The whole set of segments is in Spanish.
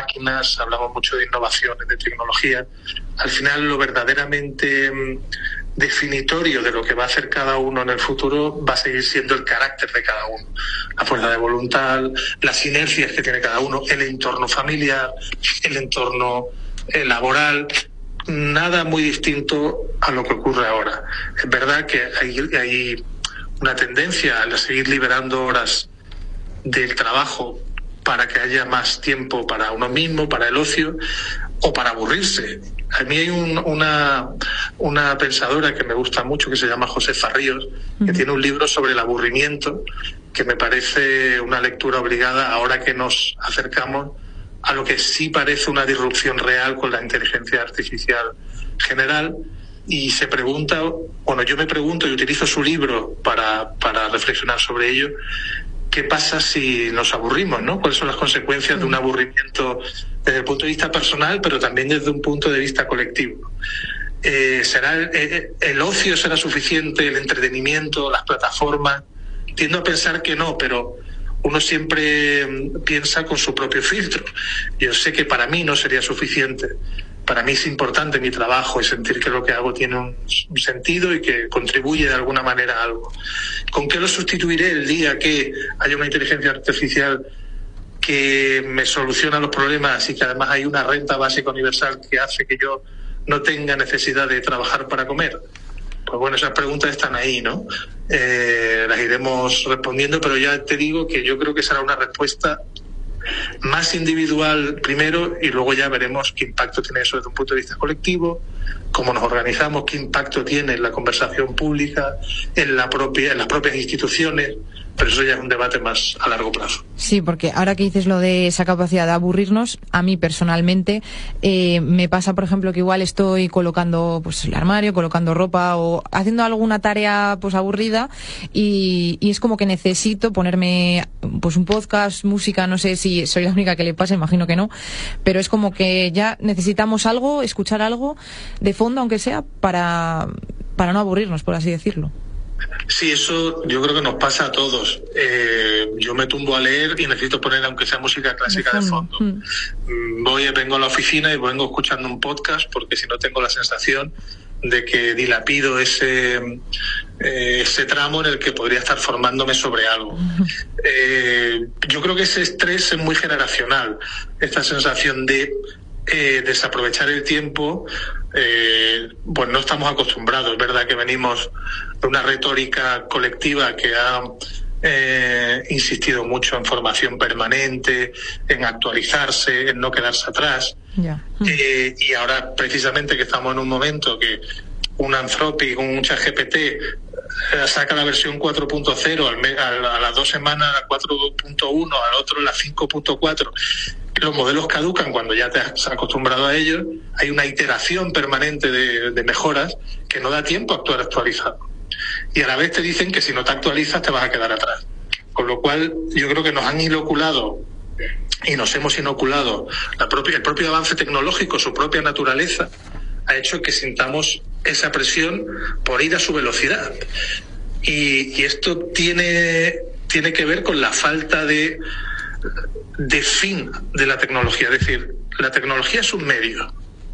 máquinas, hablamos mucho de innovaciones, de tecnología. Al final, lo verdaderamente definitorio de lo que va a hacer cada uno en el futuro va a seguir siendo el carácter de cada uno, la fuerza de voluntad, las inercias que tiene cada uno, el entorno familiar, el entorno laboral. Nada muy distinto a lo que ocurre ahora. Es verdad que hay una tendencia a seguir liberando horas del trabajo para que haya más tiempo para uno mismo, para el ocio o para aburrirse. A mí hay una pensadora que me gusta mucho que se llama Josefa Ríos, que tiene un libro sobre el aburrimiento que me parece una lectura obligada ahora que nos acercamos a lo que sí parece una disrupción real con la inteligencia artificial general. Y se pregunta, bueno, yo me pregunto y utilizo su libro para reflexionar sobre ello, ¿qué pasa si nos aburrimos, ¿no? ¿Cuáles son las consecuencias de un aburrimiento desde el punto de vista personal, pero también desde un punto de vista colectivo? ¿Será el ocio será suficiente, el entretenimiento, las plataformas? Tiendo a pensar que no, pero uno siempre piensa con su propio filtro. Yo sé que para mí no sería suficiente. Para mí es importante mi trabajo y sentir que lo que hago tiene un sentido y que contribuye de alguna manera a algo. ¿Con qué lo sustituiré el día que haya una inteligencia artificial que me soluciona los problemas y que además hay una renta básica universal que hace que yo no tenga necesidad de trabajar para comer? Pues bueno, esas preguntas están ahí, ¿no? Las iremos respondiendo, pero ya te digo que yo creo que será una respuesta más individual primero y luego ya veremos qué impacto tiene eso desde un punto de vista colectivo, cómo nos organizamos, qué impacto tiene en la conversación pública, en las propias instituciones, pero eso ya es un debate más a largo plazo. Sí, porque ahora que dices lo de esa capacidad de aburrirnos, a mí personalmente me pasa, por ejemplo, que igual estoy colocando pues el armario, colocando ropa o haciendo alguna tarea pues aburrida y es como que necesito ponerme pues un podcast, música, no sé si soy la única que le pasa, imagino que no, pero es como que ya necesitamos algo, escuchar algo de fondo, aunque sea, para no aburrirnos, por así decirlo. Sí, eso yo creo que nos pasa a todos. Yo me tumbo a leer y necesito poner, aunque sea música clásica de fondo. Vengo a la oficina y vengo escuchando un podcast porque si no tengo la sensación de que dilapido ese tramo en el que podría estar formándome sobre algo. Yo creo que ese estrés es muy generacional, esta sensación de desaprovechar el tiempo. Pues no estamos acostumbrados. Es verdad que venimos de una retórica colectiva que ha insistido mucho en formación permanente, en actualizarse, en no quedarse atrás. Y ahora precisamente que estamos en un momento que un Anthropic, un ChatGPT saca la versión 4.0 a las 2 semanas la 4.1, al otro la 5.4. Los modelos caducan cuando ya te has acostumbrado a ellos. Hay una iteración permanente de mejoras que no da tiempo a actuar actualizado. Y a la vez te dicen que si no te actualizas te vas a quedar atrás. Con lo cual yo creo que nos han inoculado y nos hemos inoculado el propio avance tecnológico, su propia naturaleza, ha hecho que sintamos esa presión por ir a su velocidad. Y esto tiene que ver con la falta de fin de la tecnología. Es decir, la tecnología es un medio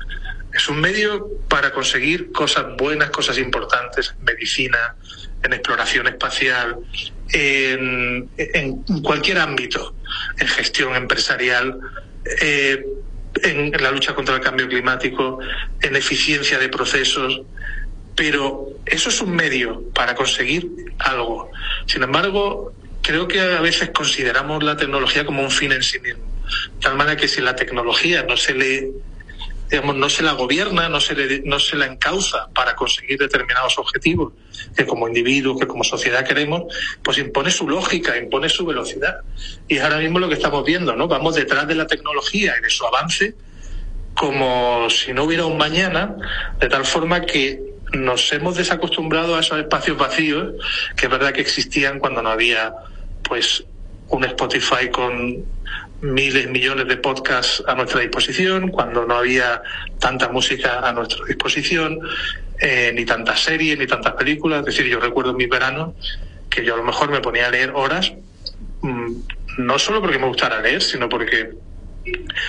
para conseguir cosas buenas, cosas importantes, en medicina, en exploración espacial, en cualquier ámbito, en gestión empresarial, en la lucha contra el cambio climático, en eficiencia de procesos. Pero eso es un medio para conseguir algo. Sin embargo, creo que a veces consideramos la tecnología como un fin en sí mismo. De tal manera que si la tecnología no se la gobierna, no se la encauza para conseguir determinados objetivos que como individuos, que como sociedad queremos, pues impone su lógica, impone su velocidad. Y es ahora mismo lo que estamos viendo, ¿no? Vamos detrás de la tecnología y de su avance como si no hubiera un mañana, de tal forma que nos hemos desacostumbrado a esos espacios vacíos que es verdad que existían cuando no había pues un Spotify con miles, millones de podcasts a nuestra disposición, cuando no había tanta música a nuestra disposición, ni tantas series, ni tantas películas. Es decir, yo recuerdo en mis veranos que yo a lo mejor me ponía a leer horas, no solo porque me gustara leer, sino porque